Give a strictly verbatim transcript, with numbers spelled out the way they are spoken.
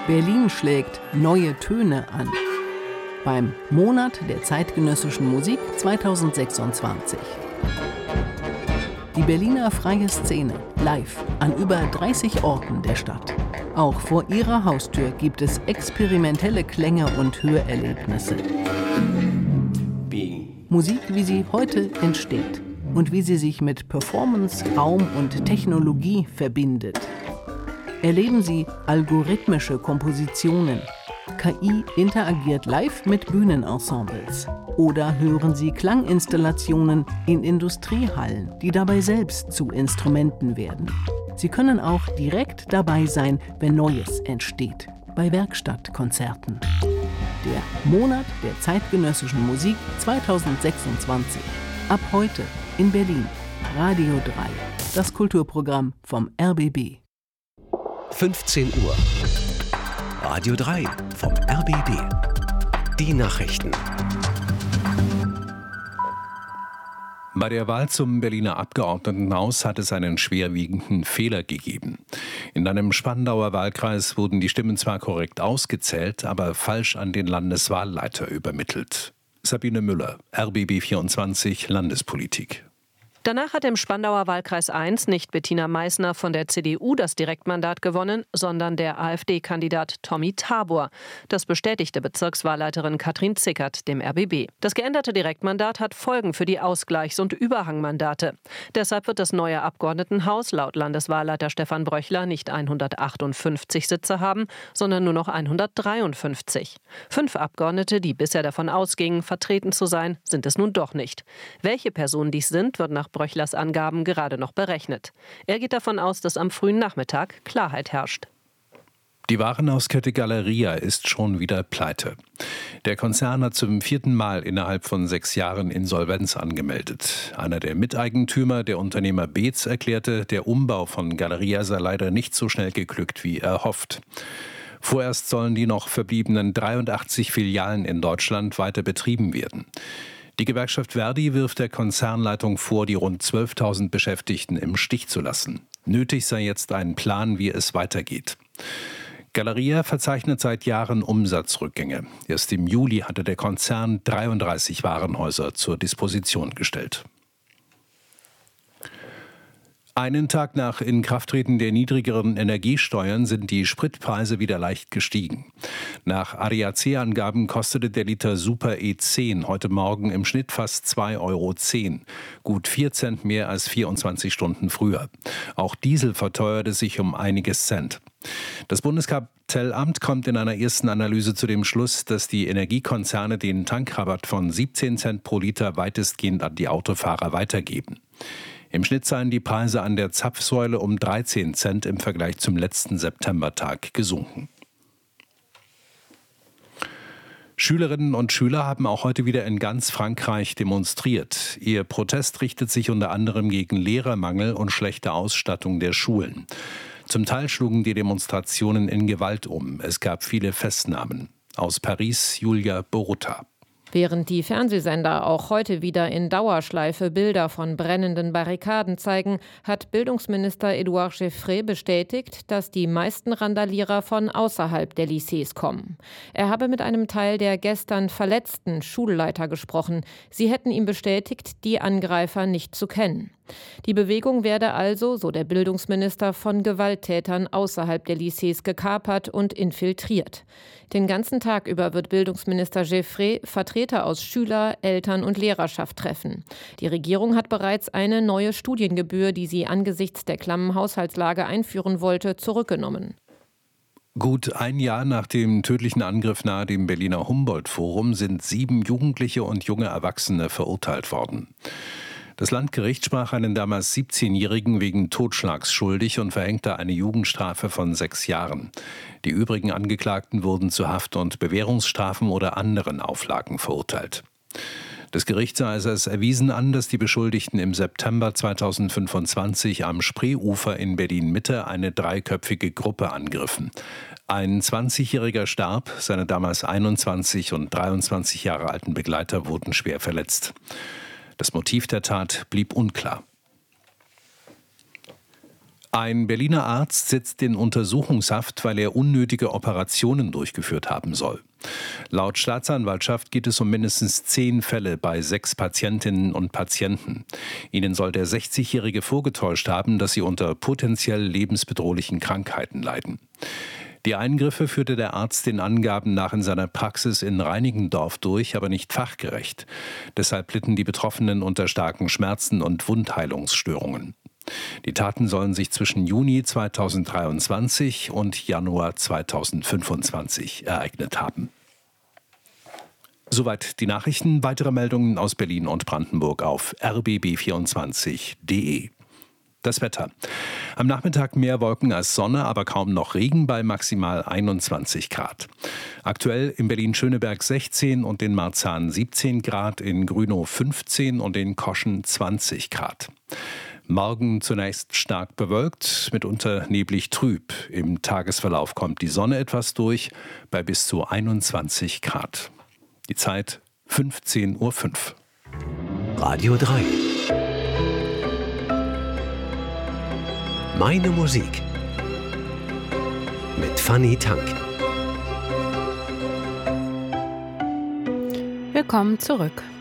Berlin schlägt neue Töne an. Beim Monat der zeitgenössischen Musik zweitausendsechsundzwanzig. Die Berliner Freie Szene live an über dreißig Orten der Stadt. Auch vor ihrer Haustür gibt es experimentelle Klänge und Hörerlebnisse. Musik, wie sie heute entsteht und wie sie sich mit Performance, Raum und Technologie verbindet. Erleben Sie algorithmische Kompositionen. K I interagiert live mit Bühnenensembles. Oder hören Sie Klanginstallationen in Industriehallen, die dabei selbst zu Instrumenten werden. Sie können auch direkt dabei sein, wenn Neues entsteht, bei Werkstattkonzerten. Der Monat der zeitgenössischen Musik zweitausendsechsundzwanzig. Ab heute in Berlin. Radio drei. Das Kulturprogramm vom R B B. fünfzehn Uhr. Radio drei vom R B B. Die Nachrichten. Bei der Wahl zum Berliner Abgeordnetenhaus hat es einen schwerwiegenden Fehler gegeben. In einem Spandauer Wahlkreis wurden die Stimmen zwar korrekt ausgezählt, aber falsch an den Landeswahlleiter übermittelt. Sabine Müller, R B B vierundzwanzig, Landespolitik. Danach hat im Spandauer Wahlkreis eins nicht Bettina Meissner von der C D U das Direktmandat gewonnen, sondern der AfD-Kandidat Tommy Tabor. Das bestätigte Bezirkswahlleiterin Katrin Zickert dem R B B. Das geänderte Direktmandat hat Folgen für die Ausgleichs- und Überhangmandate. Deshalb wird das neue Abgeordnetenhaus laut Landeswahlleiter Stefan Bröchler nicht hundertachtundfünfzig Sitze haben, sondern nur noch hundertdreiundfünfzig. Fünf Abgeordnete, die bisher davon ausgingen, vertreten zu sein, sind es nun doch nicht. Welche Personen dies sind, wird nach Bröchlers Angaben gerade noch berechnet. Er geht davon aus, dass am frühen Nachmittag Klarheit herrscht. Die Warenhauskette Galeria ist schon wieder pleite. Der Konzern hat zum vierten Mal innerhalb von sechs Jahren Insolvenz angemeldet. Einer der Miteigentümer, der Unternehmer Beetz, erklärte, der Umbau von Galeria sei leider nicht so schnell geglückt wie erhofft. Vorerst sollen die noch verbliebenen dreiundachtzig Filialen in Deutschland weiter betrieben werden. Die Gewerkschaft Verdi wirft der Konzernleitung vor, die rund zwölftausend Beschäftigten im Stich zu lassen. Nötig sei jetzt ein Plan, wie es weitergeht. Galeria verzeichnet seit Jahren Umsatzrückgänge. Erst im Juli hatte der Konzern dreiunddreißig Warenhäuser zur Disposition gestellt. Einen Tag nach Inkrafttreten der niedrigeren Energiesteuern sind die Spritpreise wieder leicht gestiegen. Nach A D A C-Angaben kostete der Liter Super E zehn heute Morgen im Schnitt fast zwei Euro zehn, gut vier Cent mehr als vierundzwanzig Stunden früher. Auch Diesel verteuerte sich um einiges Cent. Das Bundeskartellamt kommt in einer ersten Analyse zu dem Schluss, dass die Energiekonzerne den Tankrabatt von siebzehn Cent pro Liter weitestgehend an die Autofahrer weitergeben. Im Schnitt seien die Preise an der Zapfsäule um dreizehn Cent im Vergleich zum letzten Septembertag gesunken. Schülerinnen und Schüler haben auch heute wieder in ganz Frankreich demonstriert. Ihr Protest richtet sich unter anderem gegen Lehrermangel und schlechte Ausstattung der Schulen. Zum Teil schlugen die Demonstrationen in Gewalt um. Es gab viele Festnahmen. Aus Paris, Julia Borutta. Während die Fernsehsender auch heute wieder in Dauerschleife Bilder von brennenden Barrikaden zeigen, hat Bildungsminister Édouard Geoffroy bestätigt, dass die meisten Randalierer von außerhalb der Lycées kommen. Er habe mit einem Teil der gestern verletzten Schulleiter gesprochen. Sie hätten ihm bestätigt, die Angreifer nicht zu kennen. Die Bewegung werde also, so der Bildungsminister, von Gewalttätern außerhalb der Lycées gekapert und infiltriert. Den ganzen Tag über wird Bildungsminister Geoffroy Vertreter aus Schüler-, Eltern- und Lehrerschaft treffen. Die Regierung hat bereits eine neue Studiengebühr, die sie angesichts der klammen Haushaltslage einführen wollte, zurückgenommen. Gut ein Jahr nach dem tödlichen Angriff nahe dem Berliner Humboldt-Forum sind sieben Jugendliche und junge Erwachsene verurteilt worden. Das Landgericht sprach einen damals siebzehnjährigen wegen Totschlags schuldig und verhängte eine Jugendstrafe von sechs Jahren. Die übrigen Angeklagten wurden zu Haft- und Bewährungsstrafen oder anderen Auflagen verurteilt. Das Gericht sah es als erwiesen an, dass die Beschuldigten im September zweitausendfünfundzwanzig am Spreeufer in Berlin-Mitte eine dreiköpfige Gruppe angriffen. Ein zwanzigjähriger starb, seine damals einundzwanzig und dreiundzwanzig Jahre alten Begleiter wurden schwer verletzt. Das Motiv der Tat blieb unklar. Ein Berliner Arzt sitzt in Untersuchungshaft, weil er unnötige Operationen durchgeführt haben soll. Laut Staatsanwaltschaft geht es um mindestens zehn Fälle bei sechs Patientinnen und Patienten. Ihnen soll der sechzigjährige vorgetäuscht haben, dass sie unter potenziell lebensbedrohlichen Krankheiten leiden. Die Eingriffe führte der Arzt den Angaben nach in seiner Praxis in Reinickendorf durch, aber nicht fachgerecht. Deshalb litten die Betroffenen unter starken Schmerzen und Wundheilungsstörungen. Die Taten sollen sich zwischen Juni zweitausenddreiundzwanzig und Januar zweitausendfünfundzwanzig ereignet haben. Soweit die Nachrichten. Weitere Meldungen aus Berlin und Brandenburg auf r b b vierundzwanzig punkt d e. Das Wetter. Am Nachmittag mehr Wolken als Sonne, aber kaum noch Regen bei maximal einundzwanzig Grad. Aktuell in Berlin-Schöneberg sechzehn und in Marzahn siebzehn Grad, in Grünow fünfzehn und in Koschen zwanzig Grad. Morgen zunächst stark bewölkt, mitunter neblig trüb. Im Tagesverlauf kommt die Sonne etwas durch, bei bis zu einundzwanzig Grad. Die Zeit fünfzehn Uhr fünf. Radio drei. Meine Musik. Mit Fanny Tank. Willkommen zurück.